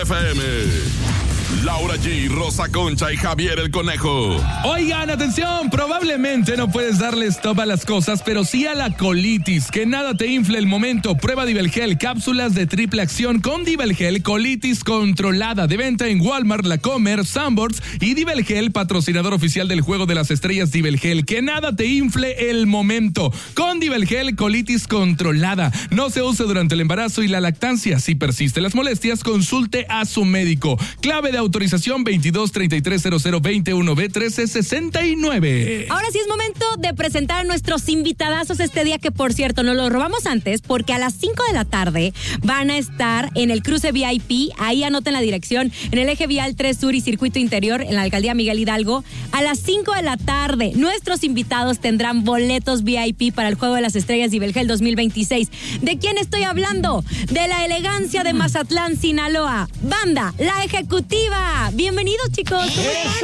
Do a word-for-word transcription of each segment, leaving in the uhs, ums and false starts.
F M. Laura G, Rosa Concha y Javier el Conejo. Oigan, atención, probablemente no puedes darle stop a las cosas, pero sí a la colitis. Que nada te infle el momento. Prueba Divelgel, cápsulas de triple acción con Divelgel, colitis controlada. De venta en Walmart, La Comer, Sanborns y Divelgel, patrocinador oficial del Juego de las Estrellas Divelgel. Que nada te infle el momento. Con Divelgel, colitis controlada. No se usa durante el embarazo y la lactancia. Si persisten las molestias, consulte a su médico. Clave de autorización veintidós treinta y tres cero cero veintiuno B trece sesenta y nueve. Ahora sí es momento de presentar a nuestros invitadazos este día, que por cierto nos los robamos antes porque a las cinco de la tarde van a estar en el cruce V I P. Ahí anoten la dirección, en el eje vial tres Sur y Circuito Interior, en la alcaldía Miguel Hidalgo. A las cinco de la tarde nuestros invitados tendrán boletos V I P para el Juego de las Estrellas Divelgel dos mil veintiséis. ¿De quién estoy hablando? De la elegancia de Mazatlán, Sinaloa. Banda La Ejecutiva. Bienvenidos, chicos. ¿Cómo están?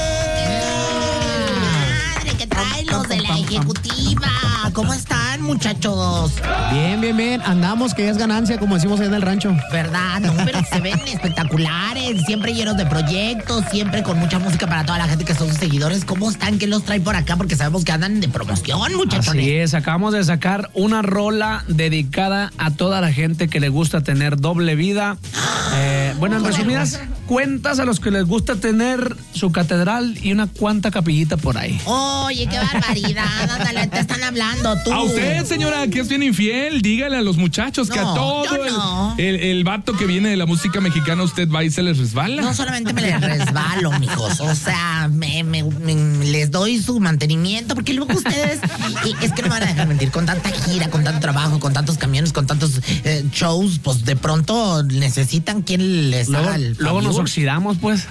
¡Madre, que traen los de La Ejecutiva! ¿Cómo están, muchachos? Bien, bien, bien. Andamos, que es ganancia, como decimos ahí en el rancho. ¿Verdad? No, pero se ven espectaculares, siempre llenos de proyectos, siempre con mucha música para toda la gente que son sus seguidores. ¿Cómo están? ¿Qué los trae por acá? Porque sabemos que andan de promoción, muchachos. Así es, acabamos de sacar una rola dedicada a toda la gente que le gusta tener doble vida. Eh, bueno, en resumidas cuentas, a los que les gusta tener su catedral y una cuanta capillita por ahí. Oye, qué barbaridad, ándale, te están hablando tú. A usted, señora, que es bien infiel, dígale a los muchachos no, que a todo no. el, el, el vato que viene de la música mexicana usted va y se les resbala. No solamente me les resbalo, mijos, o sea, me, me, me, les doy su mantenimiento, porque luego ustedes, y es que no me van a dejar mentir, con tanta gira, con tanto trabajo, con tantos camiones, con tantos eh, shows, pues de pronto necesitan quien les luego, haga el Luego nos oxidamos, pues.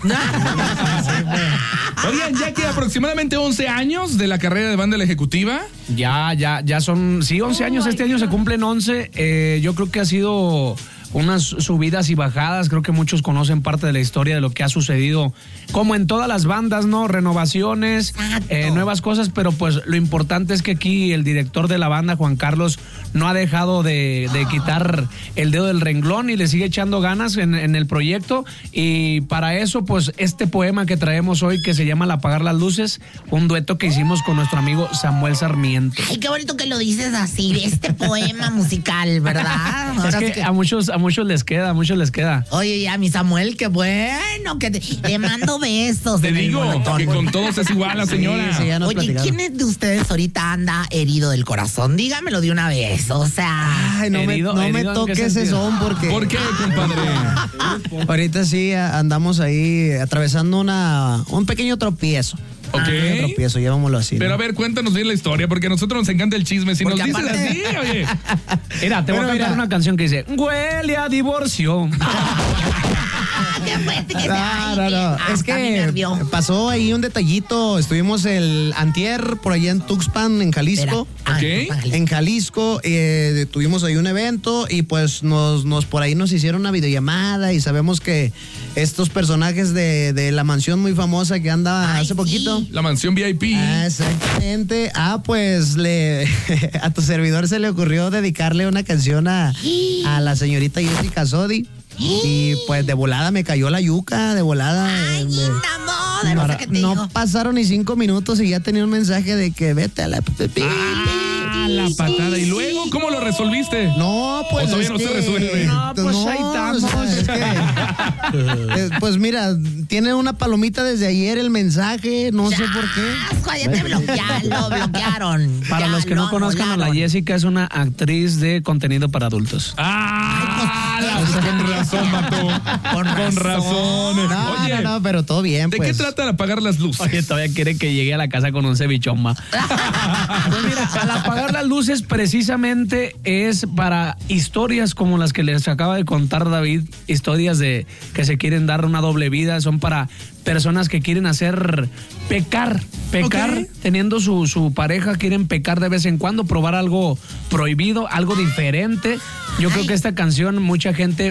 Oigan, ya que aproximadamente once años de la carrera de Banda La Ejecutiva. Ya, ya, ya son, sí, once años, este año se cumplen once. Eh, yo creo que ha sido unas subidas y bajadas. Creo que muchos conocen parte de la historia de lo que ha sucedido, como en todas las bandas, ¿no? Renovaciones, eh, nuevas cosas, pero pues lo importante es que aquí el director de la banda, Juan Carlos, no ha dejado de, de quitar el dedo del renglón y le sigue echando ganas en, en el proyecto. Y para eso, pues, este poema que traemos hoy, que se llama Al apagar las luces, un dueto que hicimos con nuestro amigo Samuel Sarmiento. Ay, qué bonito que lo dices así, este poema musical, ¿verdad? Es Ahora que, sí que a muchos, a muchos les queda, a muchos les queda. Oye, ya, mi Samuel, qué bueno, que te, te mando besos. Te en el digo monotón. que con todos es igual la señora. Sí, sí, ya nos Oye, platicaron. ¿quién es de ustedes ahorita anda herido del corazón? Dígamelo de una vez, o sea... Ay, no Herido, me, no me herido, ¿en qué toques ese sentido? son porque... ¿Por qué, compadre? Ahorita sí andamos ahí atravesando una un pequeño tropiezo. Ok. Un pequeño tropiezo, llevámoslo así. Pero ¿no? a ver, cuéntanos bien la historia, porque a nosotros nos encanta el chisme. Si Porque nos dices aparte- así, oye. Mira, te voy Pero a cantar mira. una canción que dice: huele a divorcio. ¡Qué fuerte que No, sea! no, no. Ay, Es hasta me que nervió. pasó ahí un detallito. Estuvimos el antier por allá en Tuxpan, en Jalisco. Espera. Ok. Ah, Jalisco. En Jalisco eh, tuvimos ahí un evento y pues nos, nos por ahí nos hicieron una videollamada y sabemos que estos personajes de, de la mansión muy famosa que anda Ay, hace sí. poquito. La mansión V I P. Ah, exactamente. Ah, pues le a tu servidor se le ocurrió dedicarle una canción a, a la señorita Jessica Sodi. Y pues de volada me cayó la yuca, de volada. Ay, me- linda moda, no sé qué te no digo. pasaron ni cinco minutos y ya tenía un mensaje de que vete a la... Ah, la patada. ¿Y luego cómo lo resolviste? No, pues ¿O todavía es no se que- resuelve? No, pues ahí estamos. o sea, es que- eh, pues mira, tiene una palomita desde ayer el mensaje, no sé por qué. Asco, ya te bloquearon, lo bloquearon. Para Ya los que no lo conozcan a la anularon. Jessica, es una actriz de contenido para adultos. Ah, la- con razón, mató. Con Con razón. razón. No, Oye, no, no, pero todo bien, ¿de pues. qué trata de apagar las luces? Oye, todavía quiere que llegue a la casa con un cevichón, ma. Pues mira, al apagar las luces precisamente es para historias como las que les acaba de contar David, historias de que se quieren dar una doble vida, son para personas que quieren hacer pecar, pecar, Ok. teniendo su, su pareja, quieren pecar de vez en cuando, probar algo prohibido, algo diferente. Yo creo que esta canción, mucha gente, obviamente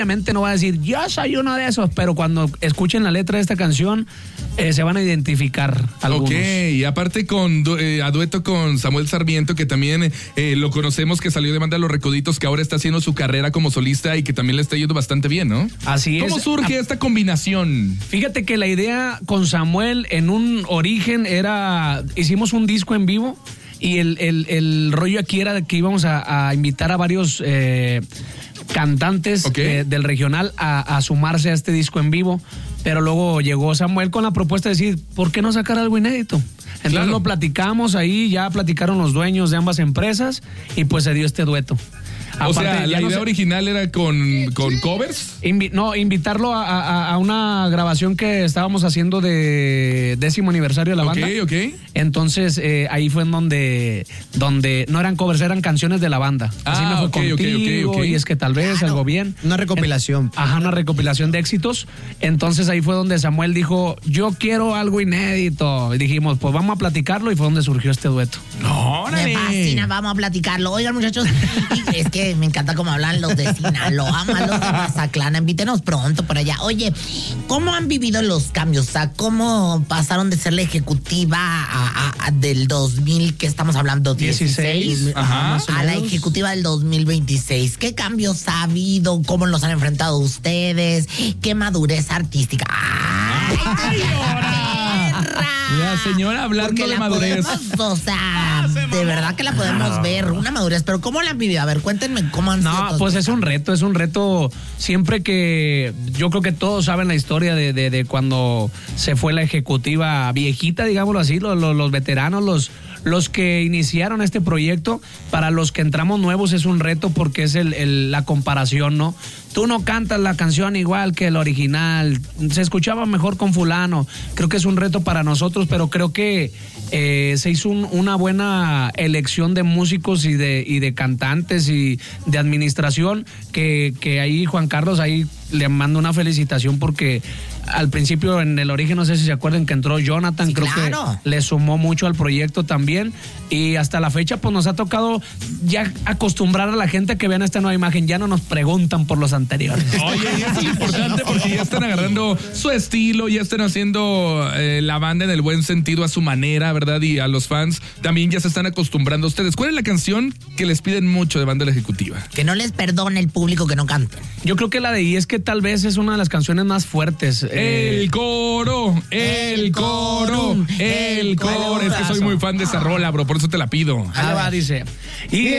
obviamente no va a decir, yo soy uno de esos, pero cuando escuchen la letra de esta canción, eh, se van a identificar algunos. Ok, y aparte con eh, a dueto con Samuel Sarmiento, que también eh, lo conocemos, que salió de Banda Los Recoditos, que ahora está haciendo su carrera como solista y que también le está yendo bastante bien, ¿no? Así es. ¿Cómo surge esta combinación? Fíjate que la idea con Samuel en un origen era, hicimos un disco en vivo y el, el, el rollo aquí era de que íbamos a, a invitar a varios eh, cantantes okay. eh, del regional a, a sumarse a este disco en vivo, pero luego llegó Samuel con la propuesta de decir, ¿por qué no sacar algo inédito? Entonces claro. lo platicamos ahí, ya platicaron los dueños de ambas empresas y pues se dio este dueto. O Aparte, sea, la no idea sé, original era con, con covers. Invi- no, invitarlo a, a, a una grabación que estábamos haciendo de décimo aniversario de la banda. Ok, ok. Entonces, eh, ahí fue en donde, donde no eran covers, eran canciones de la banda. Así Ah, me fue ok, ok, contigo, ok, ok. y es que tal vez, Claro. algo bien. Una recopilación. En- ajá, una recopilación de éxitos. Entonces ahí fue donde Samuel dijo, yo quiero algo inédito. Y dijimos, pues vamos a platicarlo y fue donde surgió este dueto. No, Me fascina, vamos a platicarlo. Oigan, muchachos, y es que me encanta cómo hablan los de Sinaloa, los de Mazatlán. Invítenos pronto por allá. Oye, ¿cómo han vivido los cambios? O sea, ¿cómo pasaron de ser la ejecutiva a, a- a del dos mil, que estamos hablando, dieciséis, Ajá. a la ejecutiva del dos mil veintiséis? ¿Qué cambios ha habido? ¿Cómo los han enfrentado ustedes? ¿Qué madurez artística? ¡Ay, ¡Ay, ahora! perra! La señora hablando Porque de la madurez. podemos, o sea, de verdad que la podemos ver, una madurez, pero ¿cómo la han vivido? A ver, cuéntenme cómo han sido. No, todos pues estos es un reto, es un reto. Siempre que yo creo que todos saben la historia de, de, de cuando se fue la ejecutiva viejita, digámoslo así, los, los, los veteranos, los, los que iniciaron este proyecto. Para los que entramos nuevos es un reto porque es el, el, la comparación, ¿no? Tú no cantas la canción igual que el original, se escuchaba mejor con fulano. Creo que es un reto para nosotros, pero creo que eh, se hizo un, una buena elección de músicos y de, y de cantantes y de administración, que, que ahí Juan Carlos, ahí le mando una felicitación porque al principio en el origen, no sé si se acuerdan que entró Jonathan, Sí, creo claro. que le sumó mucho al proyecto también, y hasta la fecha pues nos ha tocado ya acostumbrar a la gente a que vean esta nueva imagen, ya no nos preguntan por los anteriores. Oye, y eso es importante porque ya están agarrando su estilo, ya están haciendo eh, la banda en el buen sentido a su manera, ¿verdad? Y a los fans también ya se están acostumbrando a ustedes. ¿Cuál es la canción que les piden mucho de Banda La Ejecutiva? Que no les perdone el público que no cante. Yo creo que la de Y es que tal vez es una de las canciones más fuertes. eh, El coro, el coro, el coro. Es que soy muy fan de esa rola, bro, por eso te la pido. Ahí va, dice. Y